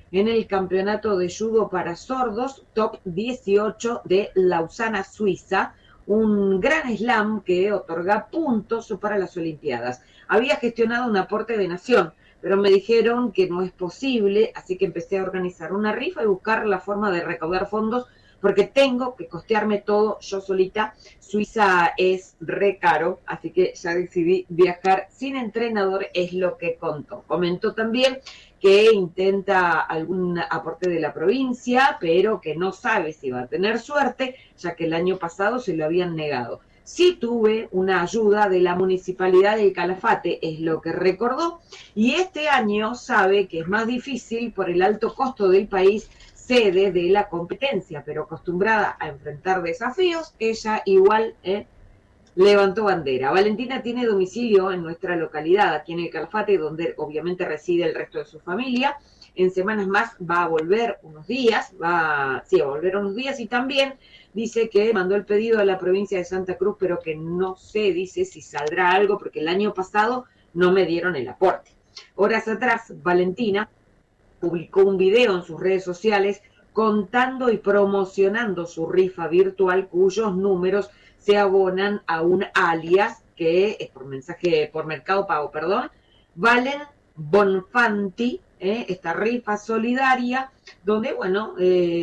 en el campeonato de judo para sordos top 18 de Lausana, Suiza, un gran slam que otorga puntos para las Olimpiadas. Había gestionado un aporte de nación, pero me dijeron que no es posible, así que empecé a organizar una rifa y buscar la forma de recaudar fondos porque tengo que costearme todo yo solita. Suiza es re caro, así que ya decidí viajar sin entrenador, es lo que contó. Comentó también que intenta algún aporte de la provincia, pero que no sabe si va a tener suerte, ya que el año pasado se lo habían negado. Sí tuve una ayuda de la Municipalidad del Calafate, es lo que recordó, y este año sabe que es más difícil por el alto costo del país sede de la competencia, pero acostumbrada a enfrentar desafíos, ella igual levantó bandera. Valentina tiene domicilio en nuestra localidad, aquí en el Calafate, donde obviamente reside el resto de su familia. En semanas más va a volver unos días, va a volver unos días y también dice que mandó el pedido a la provincia de Santa Cruz, pero que no sé, dice si saldrá algo, porque el año pasado no me dieron el aporte. Horas atrás, Valentina publicó un video en sus redes sociales contando y promocionando su rifa virtual cuyos números se abonan a un alias que es por mensaje, por Mercado Pago, perdón, Valen Bonfanti, esta rifa solidaria, donde, bueno,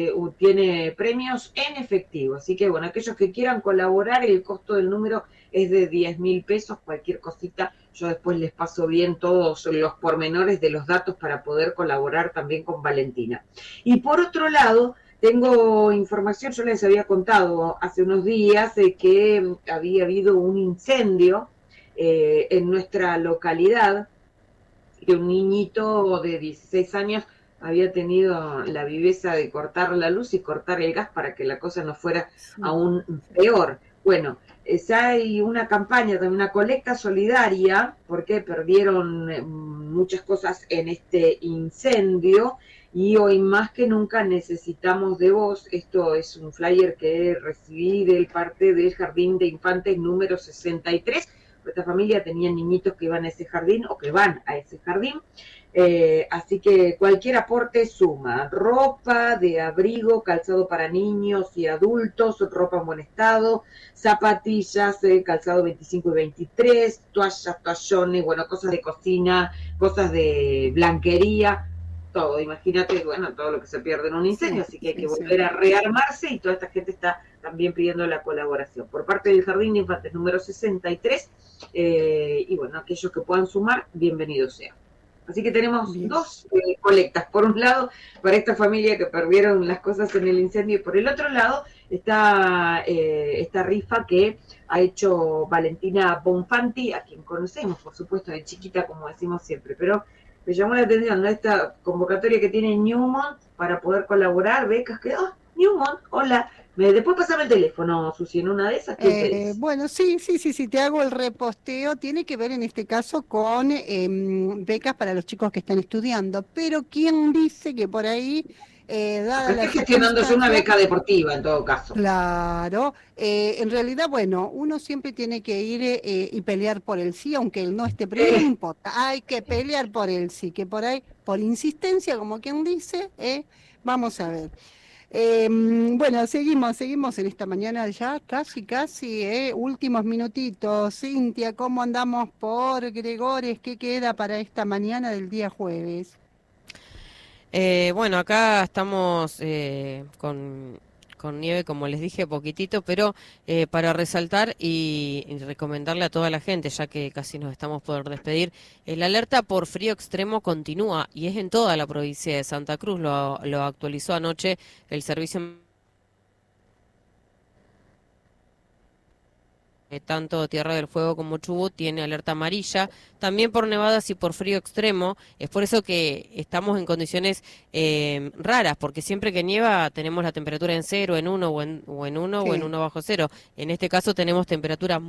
tiene premios en efectivo. Así que, bueno, aquellos que quieran colaborar, el costo del número es de 10.000 pesos, cualquier cosita. Yo después les paso bien todos los pormenores de los datos para poder colaborar también con Valentina. Y por otro lado, tengo información, yo les había contado hace unos días que había habido un incendio en nuestra localidad, que un niñito de 16 años había tenido la viveza de cortar la luz y cortar el gas para que la cosa no fuera Sí. aún peor. Bueno, ya hay una campaña, de una colecta solidaria, porque perdieron muchas cosas en este incendio y hoy más que nunca necesitamos de vos. Esto es un flyer que recibí del parte del Jardín de Infantes número 63. Esta familia tenía niñitos que iban a ese jardín o que van a ese jardín. Así que cualquier aporte suma: ropa de abrigo, calzado para niños y adultos, ropa en buen estado, zapatillas, calzado 25 y 23, toallas, toallones, bueno, cosas de cocina, cosas de blanquería, todo. Imagínate, bueno, todo lo que se pierde en un incendio, Sí, así que hay que sí, sí. volver a rearmarse y toda esta gente está también pidiendo la colaboración. Por parte del Jardín de Infantes número 63, y bueno, aquellos que puedan sumar, bienvenidos sean. Así que tenemos Bien. dos colectas. Por un lado, para esta familia que perdieron las cosas en el incendio, y por el otro lado está esta rifa que ha hecho Valentina Bonfanti, a quien conocemos, por supuesto, de chiquita, como decimos siempre, pero me llamó la atención, ¿no?, esta convocatoria que tiene Newmont para poder colaborar, becas que, Newmont, hola, después pasame el teléfono, Susi, en una de esas, ¿quién te dice? Bueno, sí, sí, sí, sí, te hago el reposteo. Tiene que ver en este caso con becas para los chicos que están estudiando, pero ¿quién dice que por ahí, Acá dadas estoy las gestionando yo una circunstancias, beca deportiva, en todo caso. claro, en realidad, bueno, uno siempre tiene que ir y pelear por el sí, aunque él no esté primero, no Eh, importa, hay que pelear por el sí, que por ahí, por insistencia, como quien dice, vamos a ver. Bueno, seguimos en esta mañana ya, casi, casi, últimos minutitos. Cintia, ¿cómo andamos por Gregores? ¿Qué queda para esta mañana del día jueves? Bueno, acá estamos con nieve, como les dije, poquitito, pero para resaltar y recomendarle a toda la gente, ya que casi nos estamos por despedir, el alerta por frío extremo continúa y es en toda la provincia de Santa Cruz. Lo actualizó anoche el servicio, tanto Tierra del Fuego como Chubut tiene alerta amarilla, también por nevadas y por frío extremo. Es por eso que estamos en condiciones raras, porque siempre que nieva tenemos la temperatura en cero, en uno o en Sí. uno bajo cero. En este caso tenemos temperatura.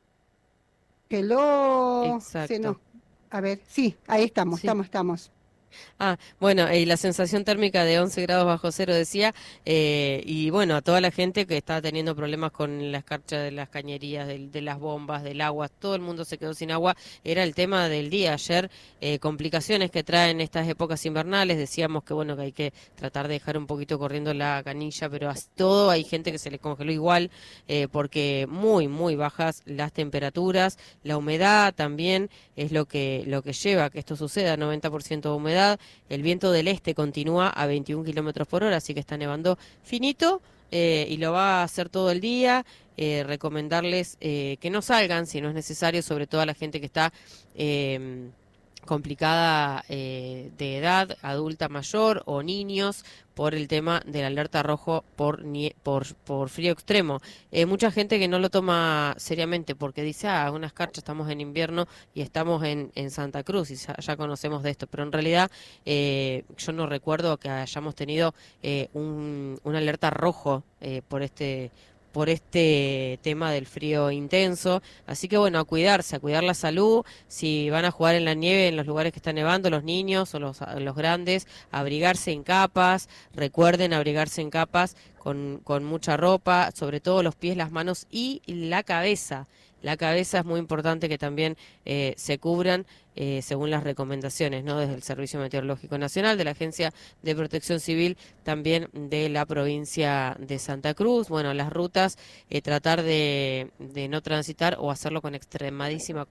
Que lo... Se Exacto. no. A ver, sí, ahí estamos, Sí. estamos. Bueno, y la sensación térmica de 11 grados bajo cero decía, y bueno, a toda la gente que estaba teniendo problemas con la escarcha de las cañerías, de las bombas, del agua, todo el mundo se quedó sin agua, era el tema del día. Ayer, complicaciones que traen estas épocas invernales, decíamos que bueno, que hay que tratar de dejar un poquito corriendo la canilla, pero así todo hay gente que se le congeló igual, porque muy, muy bajas las temperaturas, la humedad también es lo que lleva a que esto suceda, 90% de humedad. El viento del este continúa a 21 kilómetros por hora, así que está nevando finito, y lo va a hacer todo el día. Recomendarles que no salgan si no es necesario, sobre todo a la gente que está complicada, de edad adulta mayor o niños, por el tema de la alerta rojo por frío extremo. Mucha gente que no lo toma seriamente porque dice, unas escarcha, estamos en invierno y estamos en Santa Cruz y ya conocemos de esto, pero en realidad yo no recuerdo que hayamos tenido una alerta rojo por este tema del frío intenso. Así que bueno, a cuidarse, a cuidar la salud. Si van a jugar en la nieve en los lugares que está nevando, los niños o los grandes, abrigarse en capas. Recuerden abrigarse en capas con mucha ropa, sobre todo los pies, las manos y la cabeza. La cabeza es muy importante que también se cubran según las recomendaciones, ¿no? Desde el Servicio Meteorológico Nacional, de la Agencia de Protección Civil, también de la provincia de Santa Cruz. Bueno, las rutas, tratar de no transitar o hacerlo con extremadísima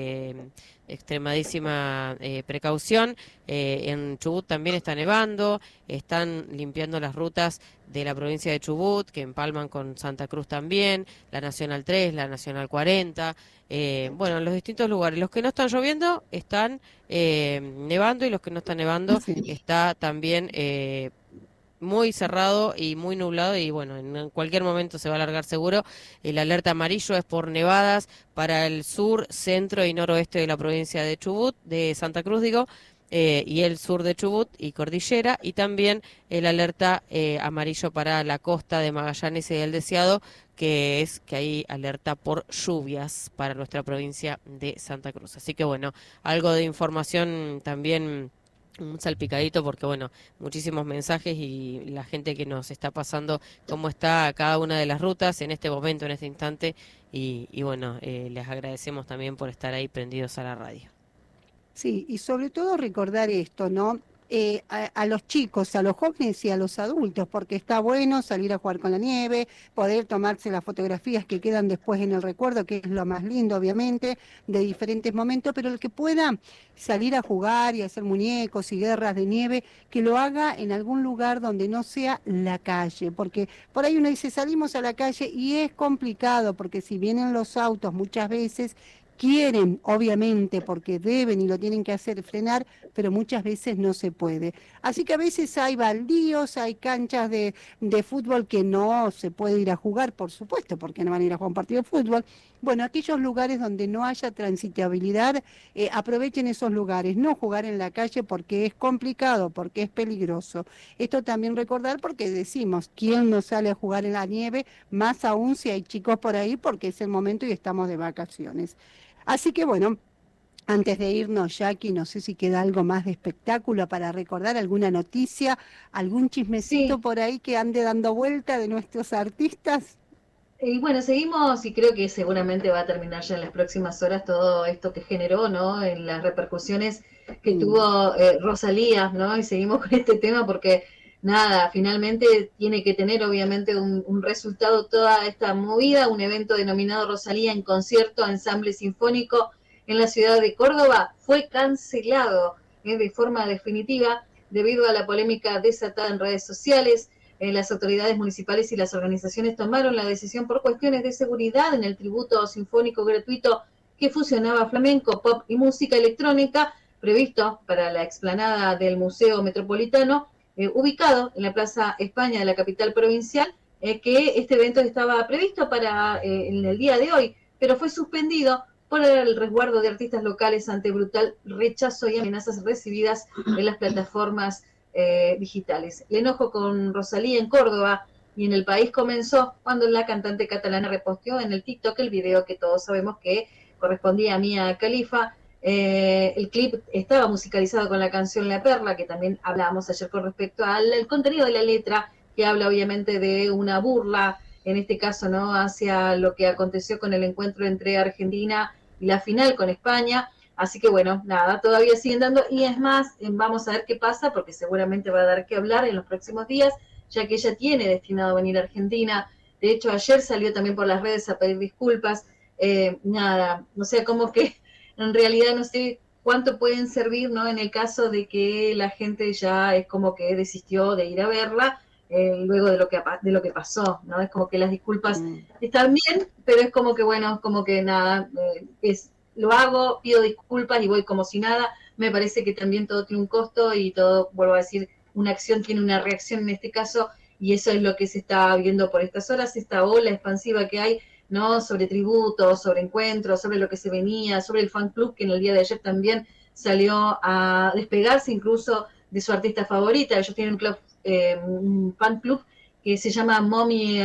precaución. En Chubut también está nevando, están limpiando las rutas de la provincia de Chubut, que empalman con Santa Cruz también, la Nacional 3, la Nacional 40, bueno, en los distintos lugares. Los que no están lloviendo están nevando, y los que no están nevando Sí. está también muy cerrado y muy nublado, y bueno, en cualquier momento se va a alargar seguro. El alerta amarillo es por nevadas para el sur, centro y noroeste de la provincia de Chubut, de Santa Cruz digo, y el sur de Chubut y Cordillera, y también el alerta amarillo para la costa de Magallanes y del Deseado, que es que hay alerta por lluvias para nuestra provincia de Santa Cruz. Así que bueno, algo de información también, un salpicadito, porque bueno, muchísimos mensajes y la gente que nos está pasando cómo está cada una de las rutas en este momento, en este instante, y bueno, les agradecemos también por estar ahí prendidos a la radio. Sí, y sobre todo recordar esto, ¿no? A los chicos, a los jóvenes y a los adultos, porque está bueno salir a jugar con la nieve, poder tomarse las fotografías que quedan después en el recuerdo, que es lo más lindo, obviamente, de diferentes momentos, pero el que pueda salir a jugar y hacer muñecos y guerras de nieve, que lo haga en algún lugar donde no sea la calle, porque por ahí uno dice, salimos a la calle y es complicado, porque si vienen los autos muchas veces, quieren, obviamente, porque deben y lo tienen que hacer, frenar, pero muchas veces no se puede. Así que a veces hay baldíos, hay canchas de fútbol que no se puede ir a jugar, por supuesto, porque no van a ir a jugar un partido de fútbol. Bueno, aquellos lugares donde no haya transitabilidad, aprovechen esos lugares, no jugar en la calle porque es complicado, porque es peligroso. Esto también recordar porque decimos, ¿quién no sale a jugar en la nieve? Más aún si hay chicos por ahí porque es el momento y estamos de vacaciones. Así que bueno, antes de irnos, Jackie, no sé si queda algo más de espectáculo para recordar, alguna noticia, algún chismecito Sí, por ahí que ande dando vuelta de nuestros artistas. y bueno, seguimos y creo que seguramente va a terminar ya en las próximas horas todo esto que generó, ¿no? En las repercusiones que Sí. tuvo Rosalía, ¿no? Y seguimos con este tema porque, nada, finalmente tiene que tener obviamente un resultado toda esta movida, un evento denominado Rosalía en concierto, ensamble sinfónico en la ciudad de Córdoba, fue cancelado de forma definitiva debido a la polémica desatada en redes sociales. Las autoridades municipales y las organizaciones tomaron la decisión por cuestiones de seguridad en el tributo sinfónico gratuito que fusionaba flamenco, pop y música electrónica, previsto para la explanada del Museo Metropolitano, ubicado en la Plaza España de la capital provincial, que este evento estaba previsto para en el día de hoy, pero fue suspendido por el resguardo de artistas locales ante brutal rechazo y amenazas recibidas en las plataformas digitales. El enojo con Rosalía en Córdoba y en el país comenzó cuando la cantante catalana reposteó en el TikTok el video que todos sabemos que correspondía a Mia Khalifa, El clip estaba musicalizado con la canción La Perla, que también hablábamos ayer con respecto al contenido de la letra, que habla obviamente de una burla, en este caso, ¿no?, hacia lo que aconteció con el encuentro entre Argentina y la final con España. Así que bueno, nada, todavía siguen dando, y es más, vamos a ver qué pasa, porque seguramente va a dar que hablar en los próximos días, ya que ella tiene destinado a venir a Argentina. De hecho, ayer salió también por las redes a pedir disculpas. Nada, o sea, como que en realidad no sé cuánto pueden servir, ¿no?, en el caso de que la gente ya es como que desistió de ir a verla, luego de lo que pasó, ¿no? Es como que las disculpas están bien, pero es como que, bueno, como que nada, lo hago, pido disculpas y voy como si nada. Me parece que también todo tiene un costo y todo, vuelvo a decir, una acción tiene una reacción en este caso, y eso es lo que se está viendo por estas horas, esta ola expansiva que hay, ¿no?, sobre tributos, sobre encuentros, sobre lo que se venía, sobre el fan club, que en el día de ayer también salió a despegarse incluso de su artista favorita. Ellos tienen un fan club que se llama Mommy,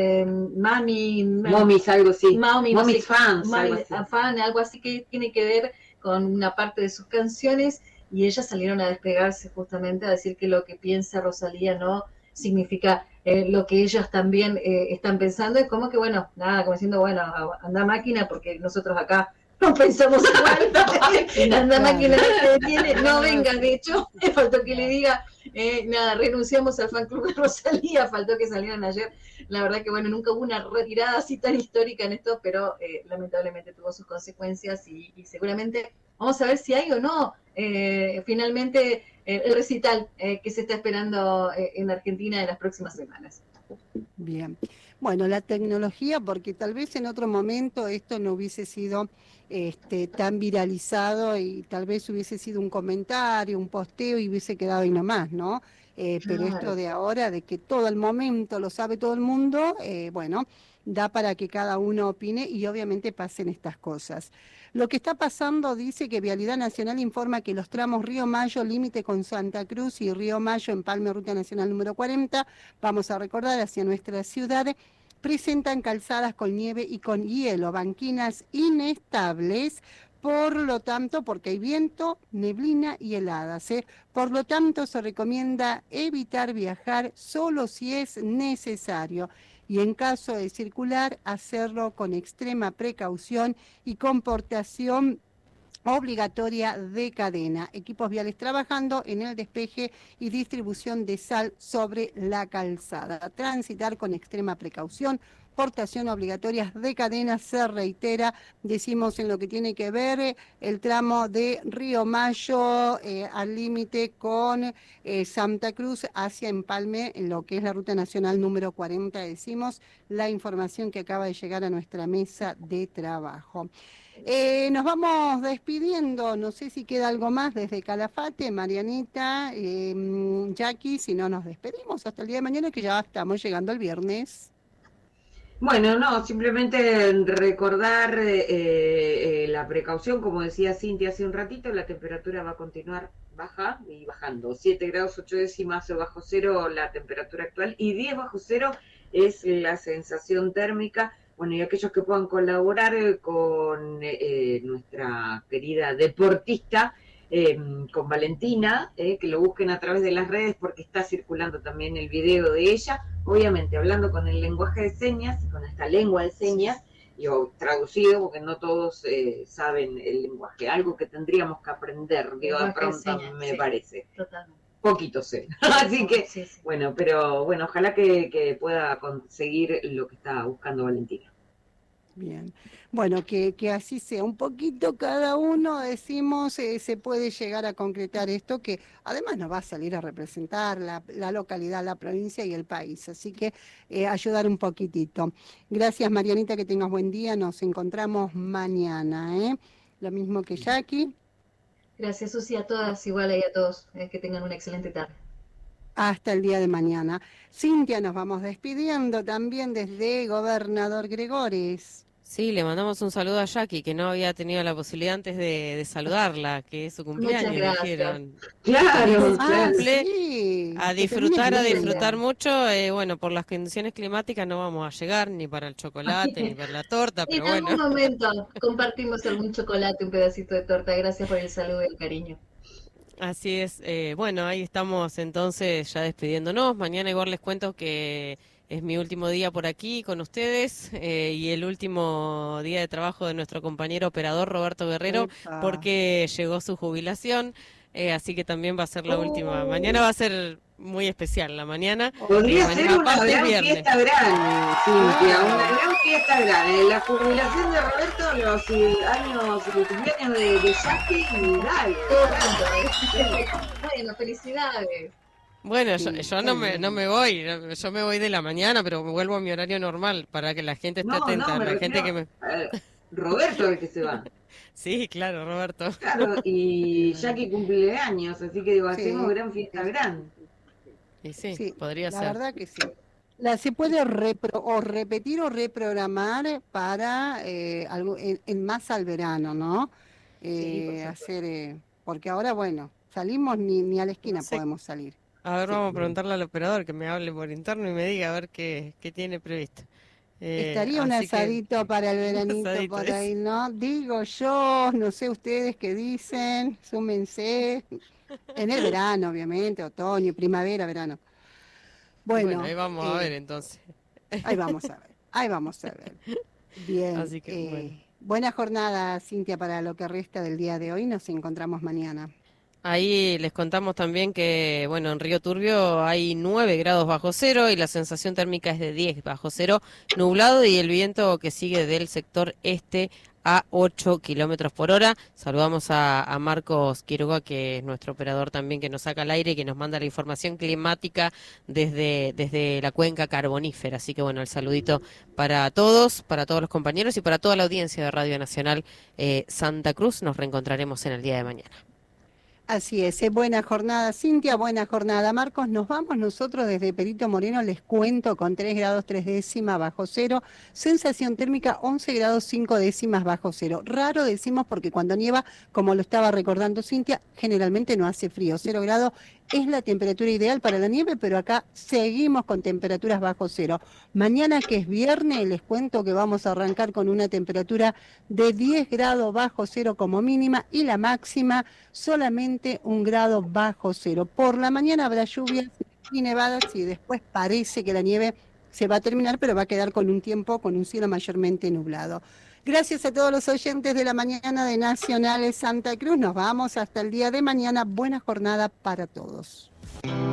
Momis, algo así. Mommy, no Momis sé, fans, algo así. algo así, que tiene que ver con una parte de sus canciones, y ellas salieron a despegarse justamente a decir que lo que piensa Rosalía no significa lo que ellos también están pensando. Es como que, bueno, nada, como diciendo, bueno, anda máquina, porque nosotros acá no pensamos igual. Anda máquina, no venga. De hecho, me faltó que le diga, nada, renunciamos al fan club de Rosalía, faltó que salieran ayer. La verdad que, bueno, nunca hubo una retirada así tan histórica en esto, pero lamentablemente tuvo sus consecuencias, y seguramente vamos a ver si hay o no finalmente el recital que se está esperando en Argentina en las próximas semanas. Bien. Bueno, la tecnología, porque tal vez en otro momento esto no hubiese sido tan viralizado, y tal vez hubiese sido un comentario, un posteo, y hubiese quedado ahí nomás, ¿no? Pero esto de ahora, de que todo el momento lo sabe todo el mundo, bueno, da para que cada uno opine y obviamente pasen estas cosas. Lo que está pasando, dice que Vialidad Nacional informa que los tramos Río Mayo, límite con Santa Cruz, y Río Mayo, Empalme, Ruta Nacional número 40, vamos a recordar, hacia nuestra ciudad, presentan calzadas con nieve y con hielo, banquinas inestables. Por lo tanto, porque hay viento, neblina y heladas, por lo tanto se recomienda evitar viajar solo si es necesario, y en caso de circular, hacerlo con extrema precaución y con portación obligatoria de cadena. Equipos viales trabajando en el despeje y distribución de sal sobre la calzada. Transitar con extrema precaución, portación obligatoria de cadena, se reitera, decimos en lo que tiene que ver el tramo de Río Mayo al límite con Santa Cruz hacia Empalme, en lo que es la Ruta Nacional número 40, decimos la información que acaba de llegar a nuestra mesa de trabajo. Nos vamos despidiendo, no sé si queda algo más desde Calafate, Marianita, Jackie, si no nos despedimos hasta el día de mañana, que ya estamos llegando al viernes. Bueno, no, simplemente recordar la precaución, como decía Cintia hace un ratito, la temperatura va a continuar baja y bajando. 7 grados 8 décimas bajo cero la temperatura actual, y 10 bajo cero es la sensación térmica. Bueno, y aquellos que puedan colaborar con nuestra querida deportista, con Valentina, que lo busquen a través de las redes, porque está circulando también el video de ella, obviamente hablando con el lenguaje de señas, con esta lengua de señas, y traducido, porque no todos saben el lenguaje, algo que tendríamos que aprender, digo, de pronto me parece. Totalmente. Poquito sé. Así que, bueno, pero bueno, ojalá que pueda conseguir lo que está buscando Valentina. Bien, bueno, que así sea, un poquito cada uno, decimos, se puede llegar a concretar esto, que además nos va a salir a representar la localidad, la provincia y el país, así que ayudar un poquitito. Gracias, Marianita, que tengas buen día, nos encontramos mañana, lo mismo que Jackie. Gracias, Susi, a todas igual y a todos, que tengan una excelente tarde. Hasta el día de mañana. Cintia, nos vamos despidiendo también desde Gobernador Gregores. Sí, le mandamos un saludo a Jackie, que no había tenido la posibilidad antes de saludarla, que es su Muchas cumpleaños, gracias. dijeron. Claro, Feliz claro. cumple, Sí, a que termine disfrutar, a bien. disfrutar mucho. Bueno, por las condiciones climáticas no vamos a llegar ni para el chocolate ni para la torta, En pero algún bueno. momento compartimos algún chocolate, un pedacito de torta. Gracias por el saludo y el cariño. Así es. Bueno, ahí estamos entonces ya despidiéndonos. Mañana igual les cuento que es mi último día por aquí con ustedes y el último día de trabajo de nuestro compañero operador Roberto Guerrero Epa. porque llegó su jubilación. Así que también va a ser la última. Mañana Oh, va a ser muy especial la mañana. podría ser una Aparte es gran viernes. fiesta gran, Cintia, una Claro. gran fiesta gran. La jubilación de Roberto, los años, los cumpleaños de Jackie, y dale. Todo junto, ¿eh? Bueno, felicidades. Bueno, yo, Sí, yo qué no bien. me voy, yo me voy de la mañana, pero me vuelvo a mi horario normal para que la gente esté No, no, atenta, me la gente refiero que me... a Roberto el que se va. Sí, claro, Roberto. Claro, y Claro. Jackie cumple años, así que digo, hacemos Sí, gran fiesta es- gran. Y sí, sí, podría la ser. verdad que sí. Se puede o repetir o reprogramar para en más al verano, ¿no? Sí, por supuesto. Hacer, porque ahora, bueno, salimos ni a la No esquina sé, podemos salir. a ver, Sí. vamos a preguntarle al operador que me hable por interno y me diga a ver qué tiene previsto. Estaría un Así que, asadito para el un veranito asadito por es. ahí, ¿no? Digo yo, no sé ustedes qué dicen, súmense. En el verano, obviamente, otoño, primavera, verano. Bueno, Bueno, ahí vamos a ver entonces. ahí vamos a ver, ahí vamos a ver. Bien, Así que, bueno. buena jornada, Cintia, para lo que resta del día de hoy. Nos encontramos mañana. Ahí les contamos también que, bueno, en Río Turbio hay 9 grados bajo cero y la sensación térmica es de 10 bajo cero, nublado y el viento que sigue del sector este a 8 kilómetros por hora. Saludamos a Marcos Quiroga, que es nuestro operador también, que nos saca al aire y que nos manda la información climática desde la cuenca carbonífera. Así que, bueno, el saludito para todos los compañeros y para toda la audiencia de Radio Nacional Santa Cruz. Nos reencontraremos en el día de mañana. Así es, buena jornada, Cintia, buena jornada, Marcos. Nos vamos nosotros desde Perito Moreno, les cuento, con 3 grados 3 décimas bajo cero, sensación térmica 11 grados 5 décimas bajo cero. Raro decimos porque cuando nieva, como lo estaba recordando Cintia, generalmente no hace frío. 0 grados es la temperatura ideal para la nieve, pero acá seguimos con temperaturas bajo cero. Mañana, que es viernes, les cuento que vamos a arrancar con una temperatura de 10 grados bajo cero como mínima y la máxima solamente 1 grado bajo cero. Por la mañana habrá lluvias y nevadas y después parece que la nieve se va a terminar, pero va a quedar con un tiempo, con un cielo mayormente nublado. Gracias a todos los oyentes de la mañana de Nacionales Santa Cruz. Nos vamos hasta el día de mañana. Buena jornada para todos.